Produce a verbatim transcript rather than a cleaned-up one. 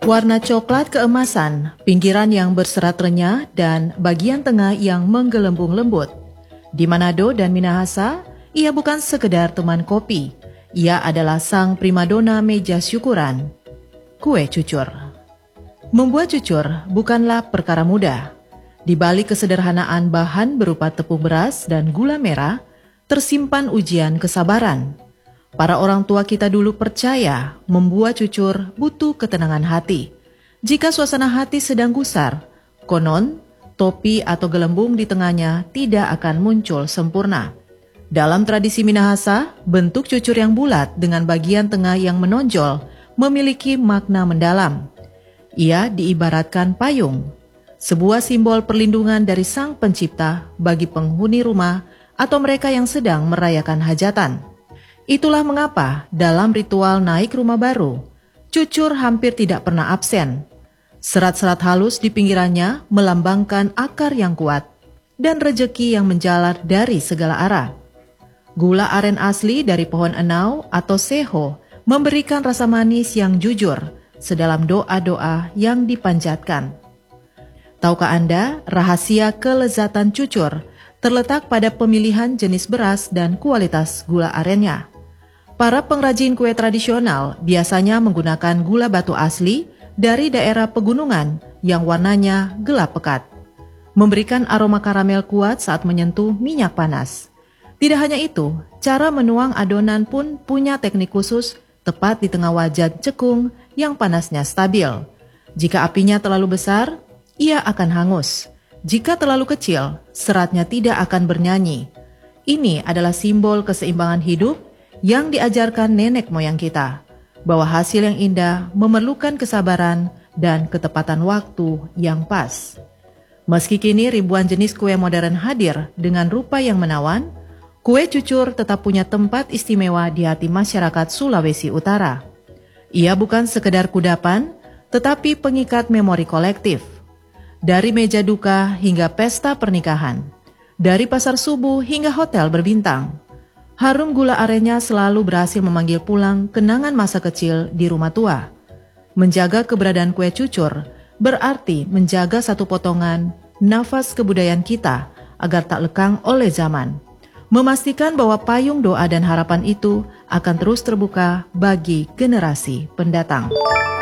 Warna coklat keemasan, pinggiran yang berserat renyah, dan bagian tengah yang menggelembung lembut. Di Manado dan Minahasa, ia bukan sekedar teman kopi. Ia adalah sang primadona meja syukuran, kue cucur. Membuat cucur bukanlah perkara mudah. Di balik kesederhanaan bahan berupa tepung beras dan gula merah, tersimpan ujian kesabaran. Para orang tua kita dulu percaya membuat cucur butuh ketenangan hati. Jika suasana hati sedang gusar, konon topi atau gelembung di tengahnya tidak akan muncul sempurna. Dalam tradisi Minahasa, bentuk cucur yang bulat dengan bagian tengah yang menonjol memiliki makna mendalam. Ia diibaratkan payung, sebuah simbol perlindungan dari Sang Pencipta bagi penghuni rumah atau mereka yang sedang merayakan hajatan. Itulah mengapa dalam ritual naik rumah baru, cucur hampir tidak pernah absen. Serat-serat halus di pinggirannya melambangkan akar yang kuat dan rejeki yang menjalar dari segala arah. Gula aren asli dari pohon enau atau seho memberikan rasa manis yang jujur sedalam doa-doa yang dipanjatkan. Tahukah Anda rahasia kelezatan cucur terletak pada pemilihan jenis beras dan kualitas gula arennya? Para pengrajin kue tradisional biasanya menggunakan gula batu asli dari daerah pegunungan yang warnanya gelap pekat, memberikan aroma karamel kuat saat menyentuh minyak panas. Tidak hanya itu, cara menuang adonan pun punya teknik khusus tepat di tengah wajan cekung yang panasnya stabil. Jika apinya terlalu besar, ia akan hangus. Jika terlalu kecil, seratnya tidak akan bernyanyi. Ini adalah simbol keseimbangan hidup yang diajarkan nenek moyang kita, bahwa hasil yang indah memerlukan kesabaran dan ketepatan waktu yang pas. Meski kini ribuan jenis kue modern hadir dengan rupa yang menawan, kue cucur tetap punya tempat istimewa di hati masyarakat Sulawesi Utara. Ia bukan sekedar kudapan, tetapi pengikat memori kolektif. Dari meja duka hingga pesta pernikahan, dari pasar subuh hingga hotel berbintang, harum gula arennya selalu berhasil memanggil pulang kenangan masa kecil di rumah tua. Menjaga keberadaan kue cucur berarti menjaga satu potongan nafas kebudayaan kita agar tak lekang oleh zaman. Memastikan bahwa payung doa dan harapan itu akan terus terbuka bagi generasi pendatang.